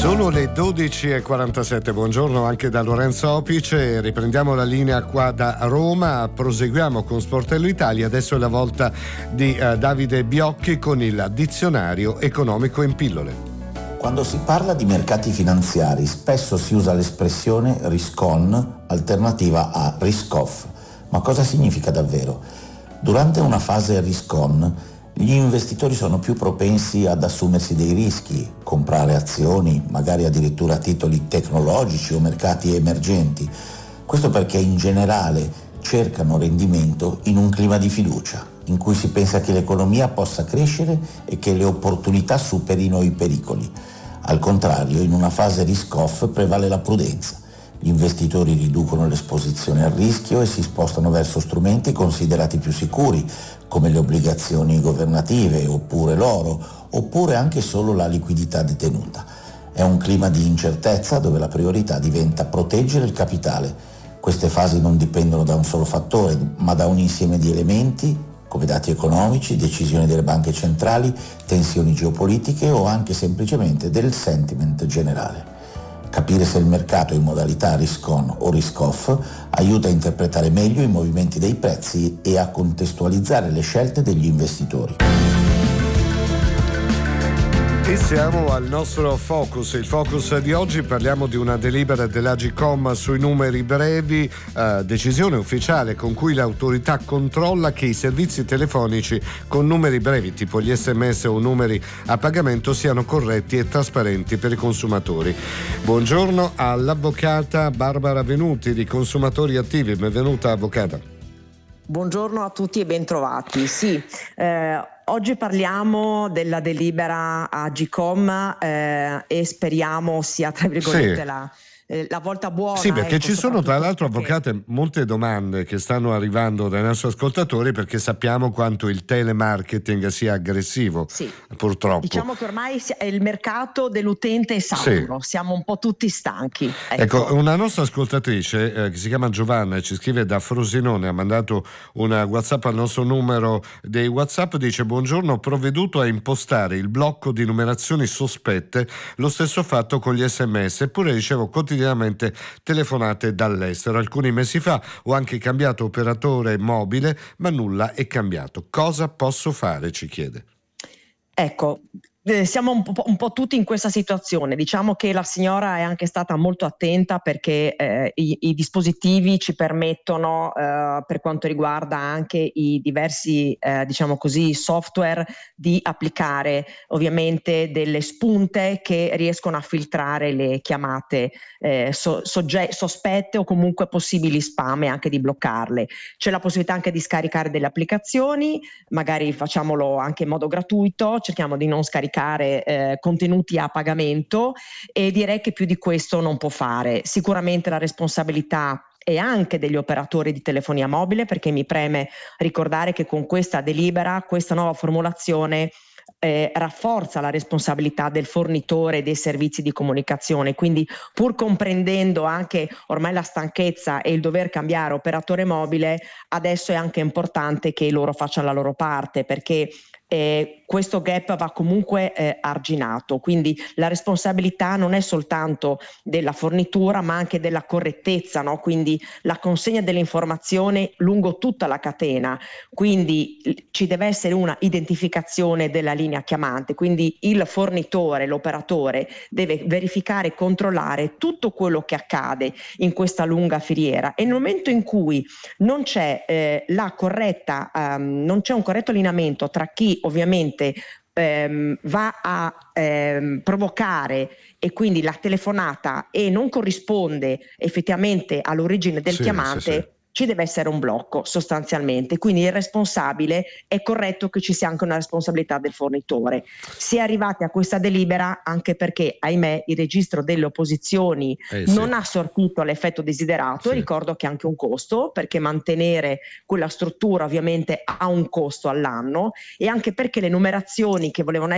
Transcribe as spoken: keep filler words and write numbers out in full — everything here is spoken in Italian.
Sono le dodici e quarantasette, buongiorno anche da Lorenzo Opice, riprendiamo la linea qua da Roma, proseguiamo con Sportello Italia, adesso è la volta di uh, Davide Biocchi con il dizionario economico in pillole. Quando si parla di mercati finanziari spesso si usa l'espressione risk on alternativa a risk off, ma cosa significa davvero? Durante una fase risk on gli investitori sono più propensi ad assumersi dei rischi, comprare azioni, magari addirittura titoli tecnologici o mercati emergenti. Questo perché in generale cercano rendimento in un clima di fiducia, in cui si pensa che l'economia possa crescere e che le opportunità superino i pericoli. Al contrario, in una fase risk-off prevale la prudenza. Gli investitori riducono l'esposizione al rischio e si spostano verso strumenti considerati più sicuri, come le obbligazioni governative, oppure l'oro, oppure anche solo la liquidità detenuta. È un clima di incertezza dove la priorità diventa proteggere il capitale. Queste fasi non dipendono da un solo fattore, ma da un insieme di elementi, come dati economici, decisioni delle banche centrali, tensioni geopolitiche o anche semplicemente del sentiment generale. Capire se il mercato è in modalità risk on o risk off aiuta a interpretare meglio i movimenti dei prezzi e a contestualizzare le scelte degli investitori. E siamo al nostro focus, il focus di oggi, parliamo di una delibera dell'Agcom sui numeri brevi, eh, decisione ufficiale con cui l'autorità controlla che i servizi telefonici con numeri brevi tipo gli sms o numeri a pagamento siano corretti e trasparenti per i consumatori. Buongiorno all'avvocata Barbara Venuti di Consumatori Attivi, benvenuta avvocata. Buongiorno a tutti e bentrovati. Sì, eh, oggi parliamo della delibera Agcom eh, e speriamo sia tra virgolette sì. la, eh, la volta buona. Sì, perché ecco, ci sono tra l'altro perché... avvocate molte domande che stanno arrivando dai nostri ascoltatori perché sappiamo quanto il telemarketing sia aggressivo, sì. purtroppo. Diciamo che ormai il mercato dell'utente è saturo, sì. Siamo un po' tutti stanchi. Ecco, ecco una nostra ascoltatrice eh, che si chiama Giovanna e ci scrive da Frosinone, ha mandato una WhatsApp al nostro numero dei WhatsApp, dice: buongiorno, ho provveduto a impostare il blocco di numerazioni sospette, lo stesso fatto con gli sms, eppure ricevo quotidianamente telefonate dall'estero. Alcuni mesi fa ho anche cambiato operatore mobile, ma nulla è cambiato. Cosa posso fare? Ci chiede. Ecco, eh, siamo un po', un po' tutti in questa situazione. Diciamo che la signora è anche stata molto attenta perché eh, i, i dispositivi ci permettono, eh, per quanto riguarda anche i diversi, eh, diciamo così, software, di applicare ovviamente delle spunte che riescono a filtrare le chiamate eh, so, sogge- sospette o comunque possibili spam e anche di bloccarle. C'è la possibilità anche di scaricare delle applicazioni, magari facciamolo anche in modo gratuito, cerchiamo di non scaricare eh, contenuti a pagamento e direi che più di questo non può fare. Sicuramente la responsabilità e anche degli operatori di telefonia mobile, perché mi preme ricordare che con questa delibera, questa nuova formulazione Eh, rafforza la responsabilità del fornitore dei servizi di comunicazione, quindi pur comprendendo anche ormai la stanchezza e il dover cambiare operatore mobile, adesso è anche importante che loro facciano la loro parte, perché eh, questo gap va comunque eh, arginato, quindi la responsabilità non è soltanto della fornitura ma anche della correttezza, no? Quindi la consegna dell'informazione lungo tutta la catena, quindi ci deve essere una identificazione della linea chiamante, quindi il fornitore, l'operatore deve verificare e controllare tutto quello che accade in questa lunga filiera e nel momento in cui non c'è eh, la corretta um, non c'è un corretto allineamento tra chi ovviamente ehm, va a ehm, provocare e quindi la telefonata e non corrisponde effettivamente all'origine del sì, chiamante, sì, sì. ci deve essere un blocco sostanzialmente, quindi il responsabile è corretto che ci sia anche una responsabilità del fornitore. Si è arrivati a questa delibera anche perché, ahimè, il registro delle opposizioni eh, non sì. ha sortito l'effetto desiderato. Sì. Ricordo che ha anche un costo, perché mantenere quella struttura ovviamente ha un costo all'anno, e anche perché le numerazioni che volevano